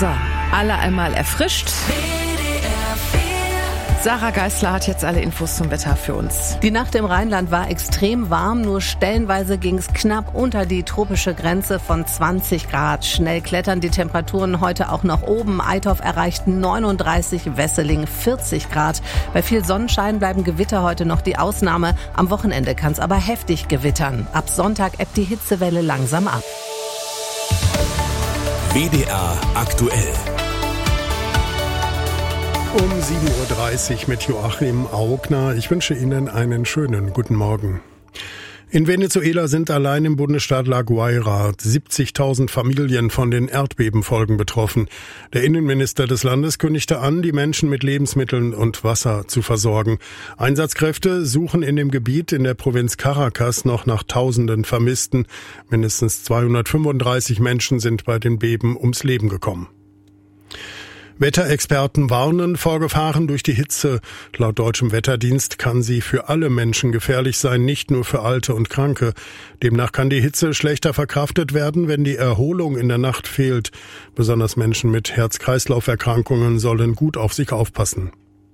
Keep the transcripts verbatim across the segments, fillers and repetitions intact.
So, alle einmal erfrischt. Sarah Geisler hat jetzt alle Infos zum Wetter für uns. Die Nacht im Rheinland war extrem warm, nur stellenweise ging es knapp unter die tropische Grenze von zwanzig Grad. Schnell klettern die Temperaturen heute auch nach oben. Eitorf erreicht neununddreißig, Wesseling vierzig Grad. Bei viel Sonnenschein bleiben Gewitter heute noch die Ausnahme. Am Wochenende kann es aber heftig gewittern. Ab Sonntag ebbt die Hitzewelle langsam ab. W D R aktuell. Um sieben Uhr dreißig mit Joachim Augner. Ich wünsche Ihnen einen schönen guten Morgen. In Venezuela sind allein im Bundesstaat La Guaira siebzigtausend Familien von den Erdbebenfolgen betroffen. Der Innenminister des Landes kündigte an, die Menschen mit Lebensmitteln und Wasser zu versorgen. Einsatzkräfte suchen in dem Gebiet in der Provinz Caracas noch nach tausenden Vermissten. Mindestens zweihundertfünfunddreißig Menschen sind bei den Beben ums Leben gekommen. Wetterexperten warnen vor Gefahren durch die Hitze. Laut deutschem Wetterdienst kann sie für alle Menschen gefährlich sein, nicht nur für Alte und Kranke. Demnach kann die Hitze schlechter verkraftet werden, wenn die Erholung in der Nacht fehlt. Besonders Menschen mit Herz-Kreislauf-Erkrankungen sollen gut auf sich aufpassen.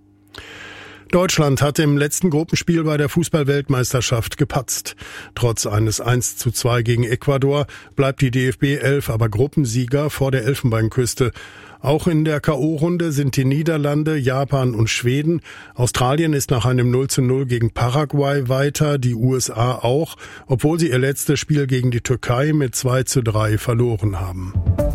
Deutschland hat im letzten Gruppenspiel bei der Fußball-Weltmeisterschaft gepatzt. Trotz eines eins zu zwei gegen Ecuador bleibt die D F B elf aber Gruppensieger vor der Elfenbeinküste. Auch in der K O-Runde sind die Niederlande, Japan und Schweden. Australien ist nach einem null zu null gegen Paraguay weiter, die U S A auch, obwohl sie ihr letztes Spiel gegen die Türkei mit zwei zu drei verloren haben.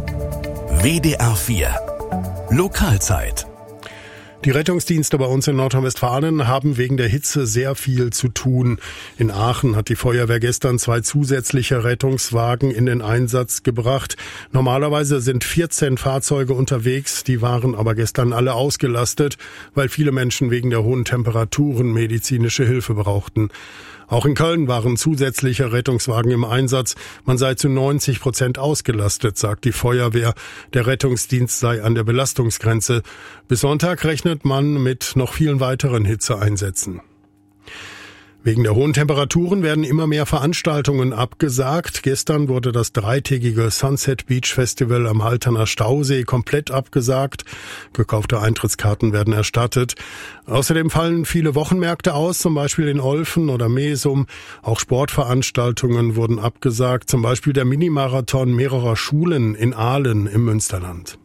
W D R vier Lokalzeit. Die Rettungsdienste bei uns in Nordrhein-Westfalen haben wegen der Hitze sehr viel zu tun. In Aachen hat die Feuerwehr gestern zwei zusätzliche Rettungswagen in den Einsatz gebracht. Normalerweise sind vierzehn Fahrzeuge unterwegs, die waren aber gestern alle ausgelastet, weil viele Menschen wegen der hohen Temperaturen medizinische Hilfe brauchten. Auch in Köln waren zusätzliche Rettungswagen im Einsatz. Man sei zu neunzig Prozent ausgelastet, sagt die Feuerwehr. Der Rettungsdienst sei an der Belastungsgrenze. Bis Sonntag rechnet man mit noch vielen weiteren Hitzeeinsätzen. Wegen der hohen Temperaturen werden immer mehr Veranstaltungen abgesagt. Gestern wurde das dreitägige Sunset Beach Festival am Halterner Stausee komplett abgesagt. Gekaufte Eintrittskarten werden erstattet. Außerdem fallen viele Wochenmärkte aus, zum Beispiel in Olfen oder Mesum. Auch Sportveranstaltungen wurden abgesagt, zum Beispiel der Minimarathon mehrerer Schulen in Aalen im Münsterland.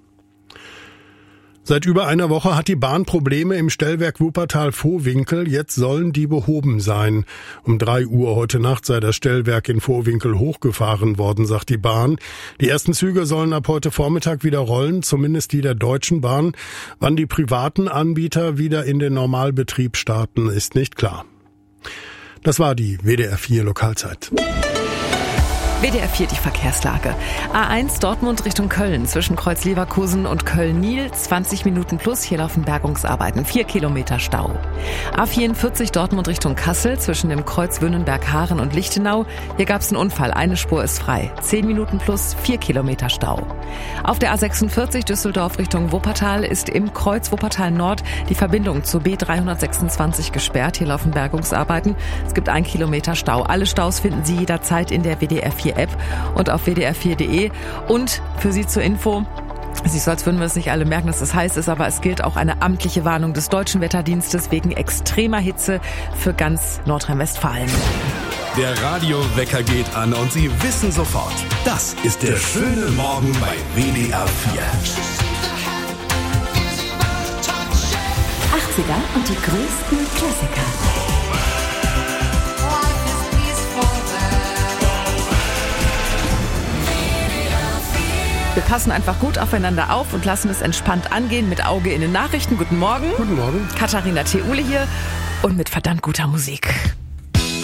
Seit über einer Woche hat die Bahn Probleme im Stellwerk Wuppertal-Vohwinkel. Jetzt sollen die behoben sein. Um drei Uhr heute Nacht sei das Stellwerk in Vohwinkel hochgefahren worden, sagt die Bahn. Die ersten Züge sollen ab heute Vormittag wieder rollen, zumindest die der Deutschen Bahn. Wann die privaten Anbieter wieder in den Normalbetrieb starten, ist nicht klar. Das war die W D R vier Lokalzeit. W D R vier, die Verkehrslage. A eins Dortmund Richtung Köln, zwischen Kreuz Leverkusen und Köln-Niel, zwanzig Minuten plus, hier laufen Bergungsarbeiten, vier Kilometer Stau. A vierundvierzig Dortmund Richtung Kassel, zwischen dem Kreuz Wünnenberg-Haaren und Lichtenau, hier gab es einen Unfall, eine Spur ist frei, zehn Minuten plus, vier Kilometer Stau. Auf der A sechsundvierzig Düsseldorf Richtung Wuppertal ist im Kreuz Wuppertal Nord die Verbindung zur B dreihundertsechsundzwanzig gesperrt, hier laufen Bergungsarbeiten, es gibt ein Kilometer Stau. Alle Staus finden Sie jederzeit in der W D R vier App und auf w d r vier punkt d e. Und für Sie zur Info, es ist so, als würden wir es nicht alle merken, dass es heiß ist, aber es gilt auch eine amtliche Warnung des Deutschen Wetterdienstes wegen extremer Hitze für ganz Nordrhein-Westfalen. Der Radiowecker geht an und Sie wissen sofort, das ist der schöne Morgen bei W D R vier. achtziger und die größten Klassiker. Wir passen einfach gut aufeinander auf und lassen es entspannt angehen mit Auge in den Nachrichten. Guten Morgen. Guten Morgen. Katharina Theule hier und mit verdammt guter Musik.